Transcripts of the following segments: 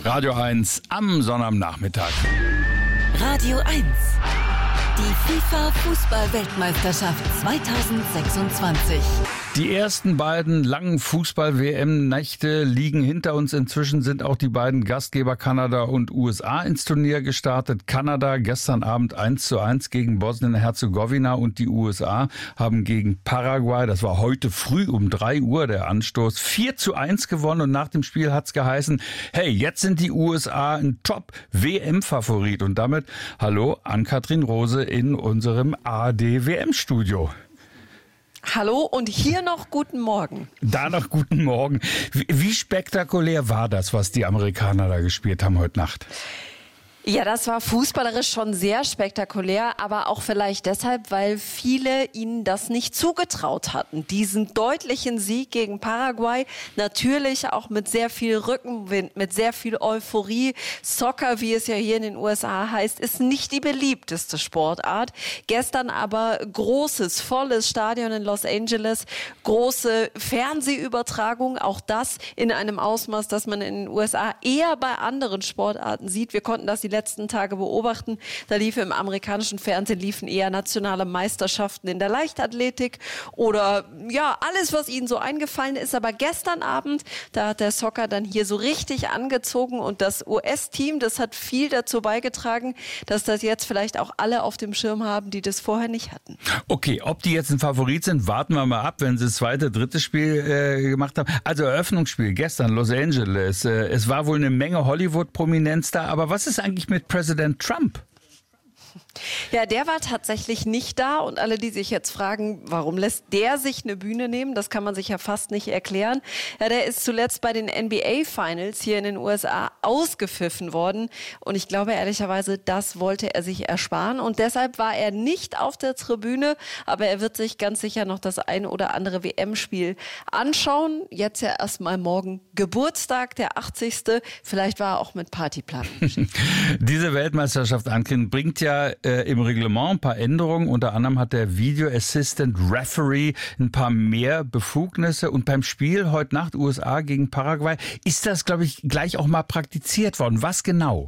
Radio 1 am Sonnabendnachmittag. Radio 1. Die FIFA-Fußball-Weltmeisterschaft 2026. Die ersten beiden langen Fußball-WM-Nächte liegen hinter uns. Inzwischen sind auch die beiden Gastgeber Kanada und USA ins Turnier gestartet. Kanada gestern Abend 1:1 gegen Bosnien-Herzegowina und die USA haben gegen Paraguay, das war heute früh um 3 Uhr der Anstoß, 4:1 gewonnen. Und nach dem Spiel hat's geheißen, hey, jetzt sind die USA ein Top-WM-Favorit. Und damit hallo Ann-Kathrin Rose in unserem ARD-WM-Studio. Hallo und hier noch guten Morgen. Da noch guten Morgen. Wie spektakulär war das, was die Amerikaner da gespielt haben heute Nacht? Ja, das war fußballerisch schon sehr spektakulär, aber auch vielleicht deshalb, weil viele ihnen das nicht zugetraut hatten. Diesen deutlichen Sieg gegen Paraguay, natürlich auch mit sehr viel Rückenwind, mit sehr viel Euphorie. Soccer, wie es ja hier in den USA heißt, ist nicht die beliebteste Sportart. Gestern aber großes, volles Stadion in Los Angeles, große Fernsehübertragung, auch das in einem Ausmaß, das man in den USA eher bei anderen Sportarten sieht. Wir konnten das die letzten Tage beobachten. Da liefen im amerikanischen Fernsehen eher nationale Meisterschaften in der Leichtathletik oder ja, alles, was ihnen so eingefallen ist. Aber gestern Abend, da hat der Soccer dann hier so richtig angezogen und das US-Team, das hat viel dazu beigetragen, dass das jetzt vielleicht auch alle auf dem Schirm haben, die das vorher nicht hatten. Okay, ob die jetzt ein Favorit sind, warten wir mal ab, wenn sie das zweite, dritte Spiel gemacht haben. Also Eröffnungsspiel gestern, Los Angeles. Es war wohl eine Menge Hollywood-Prominenz da, aber was ist eigentlich mit Präsident Trump? Ja, der war tatsächlich nicht da und alle, die sich jetzt fragen, warum lässt der sich eine Bühne nehmen, das kann man sich ja fast nicht erklären. Ja, der ist zuletzt bei den NBA-Finals hier in den USA ausgepfiffen worden und ich glaube ehrlicherweise, das wollte er sich ersparen und deshalb war er nicht auf der Tribüne, aber er wird sich ganz sicher noch das ein oder andere WM-Spiel anschauen. Jetzt ja erstmal morgen Geburtstag, der 80. Vielleicht war er auch mit Partyplanen beschäftigt. Diese Weltmeisterschaft, Ankin, bringt ja im Reglement ein paar Änderungen. Unter anderem hat der Video Assistant Referee ein paar mehr Befugnisse. Und beim Spiel heute Nacht USA gegen Paraguay ist das, glaube ich, gleich auch mal praktiziert worden. Was genau?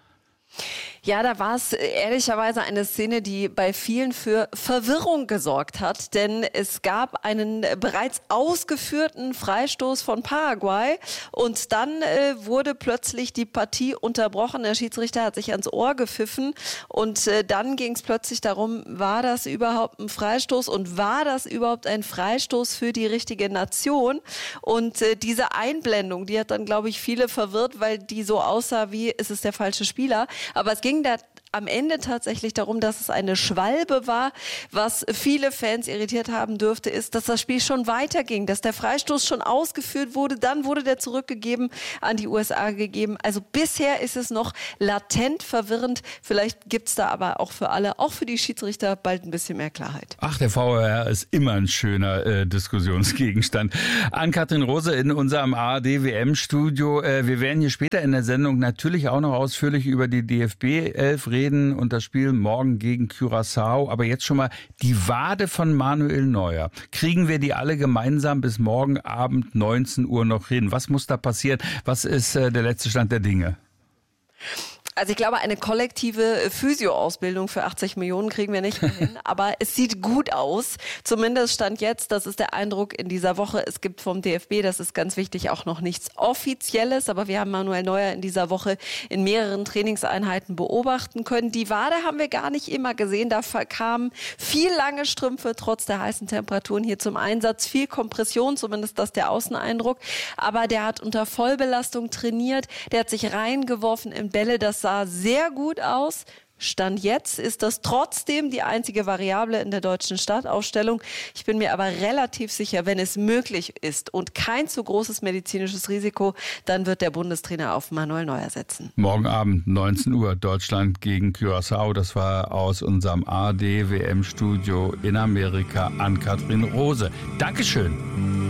Ja, da war es ehrlicherweise eine Szene, die bei vielen für Verwirrung gesorgt hat, denn es gab einen bereits ausgeführten Freistoß von Paraguay und dann wurde plötzlich die Partie unterbrochen. Der Schiedsrichter hat sich ans Ohr gepfiffen und dann ging es plötzlich darum, war das überhaupt ein Freistoß und war das überhaupt ein Freistoß für die richtige Nation? Und diese Einblendung, die hat dann, glaube ich, viele verwirrt, weil die so aussah wie, ist es der falsche Spieler? Aber es ging da am Ende tatsächlich darum, dass es eine Schwalbe war. Was viele Fans irritiert haben dürfte, ist, dass das Spiel schon weiterging, dass der Freistoß schon ausgeführt wurde, dann wurde der zurückgegeben, an die USA gegeben. Also bisher ist es noch latent verwirrend. Vielleicht gibt's da aber auch für alle, auch für die Schiedsrichter, bald ein bisschen mehr Klarheit. Ach, der VAR ist immer ein schöner Diskussionsgegenstand. Ann-Kathrin Rose in unserem ARD-WM-Studio. Wir werden hier später in der Sendung natürlich auch noch ausführlich über die DFB 11 reden und das Spiel morgen gegen Curaçao. Aber jetzt schon mal die Wade von Manuel Neuer. Kriegen wir die alle gemeinsam bis morgen Abend 19 Uhr noch hin? Was muss da passieren? Was ist der letzte Stand der Dinge? Also ich glaube, eine kollektive Physio-Ausbildung für 80 Millionen kriegen wir nicht mehr hin, aber es sieht gut aus. Zumindest Stand jetzt, das ist der Eindruck in dieser Woche. Es gibt vom DFB, das ist ganz wichtig, auch noch nichts Offizielles, aber wir haben Manuel Neuer in dieser Woche in mehreren Trainingseinheiten beobachten können. Die Wade haben wir gar nicht immer gesehen, da kamen viel lange Strümpfe trotz der heißen Temperaturen hier zum Einsatz, viel Kompression, zumindest das der Außeneindruck, aber der hat unter Vollbelastung trainiert, der hat sich reingeworfen in Bälle, das sah sehr gut aus. Stand jetzt ist das trotzdem die einzige Variable in der deutschen Startaufstellung. Ich bin mir aber relativ sicher, wenn es möglich ist und kein zu großes medizinisches Risiko, dann wird der Bundestrainer auf Manuel Neuer setzen. Morgen Abend 19 Uhr Deutschland gegen Curaçao. Das war aus unserem ARD-WM-Studio in Amerika Ann-Kathrin Rose. Dankeschön.